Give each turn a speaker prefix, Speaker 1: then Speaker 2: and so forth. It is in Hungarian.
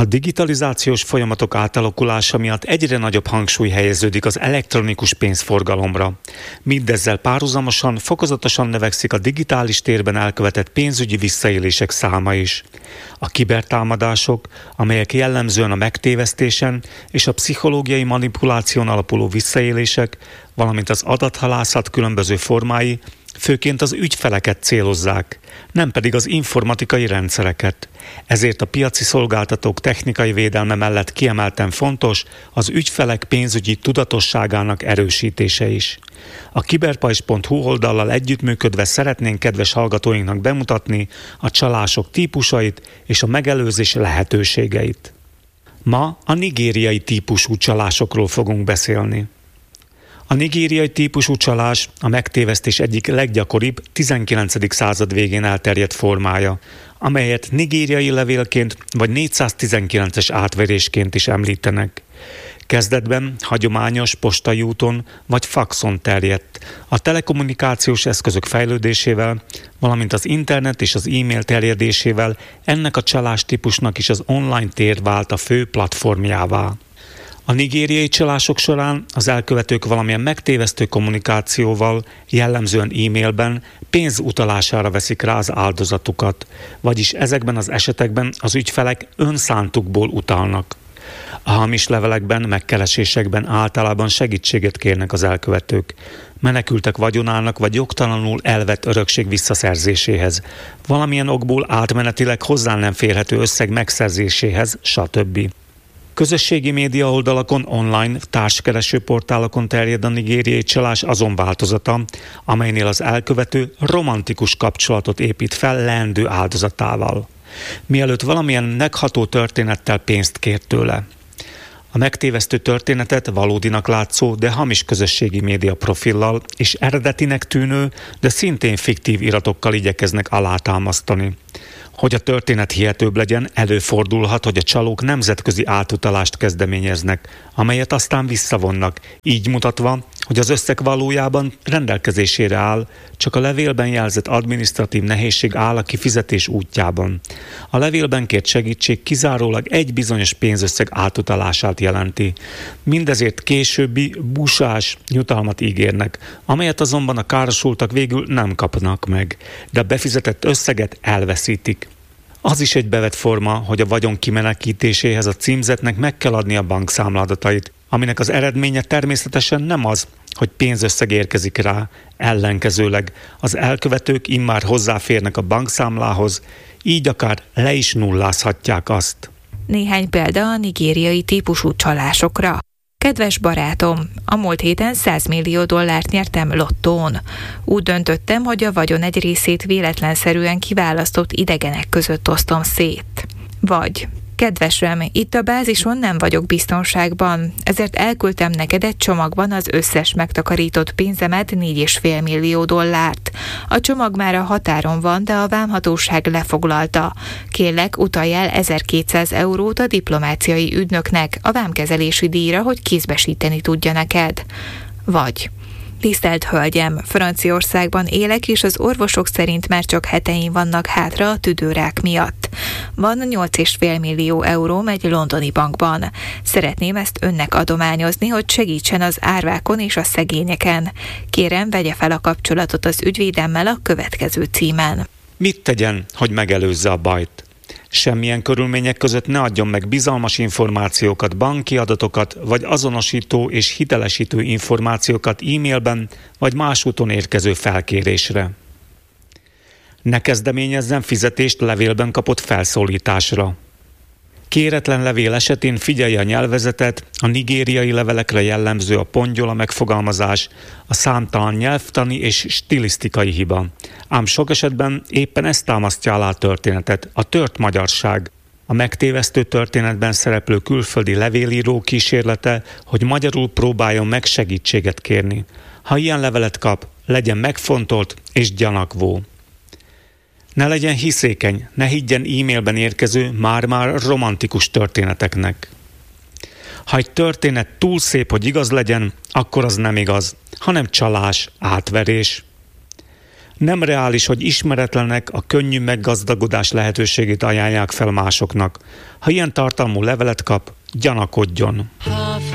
Speaker 1: A digitalizációs folyamatok átalakulása miatt egyre nagyobb hangsúly helyeződik az elektronikus pénzforgalomra. Mindezzel párhuzamosan, fokozatosan növekszik a digitális térben elkövetett pénzügyi visszaélések száma is. A kibertámadások, amelyek jellemzően a megtévesztésen és a pszichológiai manipuláción alapuló visszaélések, valamint az adathalászat különböző formái, főként az ügyfeleket célozzák, nem pedig az informatikai rendszereket. Ezért a piaci szolgáltatók technikai védelme mellett kiemelten fontos az ügyfelek pénzügyi tudatosságának erősítése is. A kiberpajzs.hu oldallal együttműködve szeretnénk kedves hallgatóinknak bemutatni a csalások típusait és a megelőzés lehetőségeit. Ma a nigériai típusú csalásokról fogunk beszélni. A nigériai típusú csalás a megtévesztés egyik leggyakoribb 19. század végén elterjedt formája, amelyet nigériai levélként vagy 419-es átverésként is említenek. Kezdetben hagyományos postai úton vagy faxon terjedt. A telekommunikációs eszközök fejlődésével, valamint az internet és az e-mail terjedésével ennek a csalástípusnak is az online tér vált a fő platformjává. A nigériai csalások során az elkövetők valamilyen megtévesztő kommunikációval, jellemzően e-mailben pénz utalására veszik rá az áldozatukat, vagyis ezekben az esetekben az ügyfelek önszántukból utalnak. A hamis levelekben, megkeresésekben általában segítséget kérnek az elkövetők. Menekültek vagyonának vagy jogtalanul elvett örökség visszaszerzéséhez, valamilyen okból átmenetileg hozzá nem férhető összeg megszerzéséhez, stb. Közösségi média oldalakon, online társkereső portálokon terjed a nigériai csalás azon változata, amelynél az elkövető romantikus kapcsolatot épít fel leendő áldozatával, mielőtt valamilyen megható történettel pénzt kér tőle. A megtévesztő történetet valódinak látszó, de hamis közösségi média profillal és eredetinek tűnő, de szintén fiktív iratokkal igyekeznek alátámasztani. Hogy a történet hihetőbb legyen, előfordulhat, hogy a csalók nemzetközi átutalást kezdeményeznek, amelyet aztán visszavonnak, így mutatva, hogy az összeg valójában rendelkezésére áll, csak a levélben jelzett adminisztratív nehézség áll a kifizetés útjában. A levélben kért segítség kizárólag egy bizonyos pénzösszeg átutalását jelenti. Mindezért későbbi busás jutalmat ígérnek, amelyet azonban a károsultak végül nem kapnak meg, de a befizetett összeget elveszítik. Az is egy bevett forma, hogy a vagyon kimenekítéséhez a címzetnek meg kell adni a bankszámladatait, aminek az eredménye természetesen nem az, hogy pénzösszeg érkezik rá, ellenkezőleg az elkövetők immár hozzáférnek a bankszámlához, így akár le is nullázhatják azt.
Speaker 2: Néhány példa a nigériai típusú csalásokra. Kedves barátom, a múlt héten $100 millió nyertem lottón. Úgy döntöttem, hogy a vagyon egy részét véletlenszerűen kiválasztott idegenek között osztom szét. Vagy, kedvesem, itt a bázison nem vagyok biztonságban, ezért elküldtem neked egy csomagban az összes megtakarított pénzemet, $4,5 millió. A csomag már a határon van, de a vámhatóság lefoglalta. Kérlek, utalj el 1200 eurót a diplomáciai ügynöknek a vámkezelési díjra, hogy kézbesíteni tudja neked. Vagy, tisztelt hölgyem, Franciaországban élek, és az orvosok szerint már csak heteim vannak hátra a tüdőrák miatt. Van 8,5 millió euróm egy londoni bankban. Szeretném ezt önnek adományozni, hogy segítsen az árvákon és a szegényeken. Kérem, vegye fel a kapcsolatot az ügyvédemmel a következő címen.
Speaker 1: Mit tegyen, hogy megelőzze a bajt? Semmilyen körülmények között ne adjon meg bizalmas információkat, banki adatokat, vagy azonosító és hitelesítő információkat e-mailben, vagy más úton érkező felkérésre. Ne kezdeményezzen fizetést levélben kapott felszólításra. Kéretlen levél esetén figyelje a nyelvezetet, a nigériai levelekre jellemző a pongyola megfogalmazás, a számtalan nyelvtani és stilisztikai hiba. Ám sok esetben éppen ezt támasztja alá a történetet, a tört magyarság. A megtévesztő történetben szereplő külföldi levélíró kísérlete, hogy magyarul próbáljon meg segítséget kérni. Ha ilyen levelet kap, legyen megfontolt és gyanakvó. Ne legyen hiszékeny, ne higgyen e-mailben érkező már-már romantikus történeteknek. Ha egy történet túl szép, hogy igaz legyen, akkor az nem igaz, hanem csalás, átverés. Nem reális, hogy ismeretlenek a könnyű meggazdagodás lehetőségét ajánlják fel másoknak. Ha ilyen tartalmú levelet kap, gyanakodjon.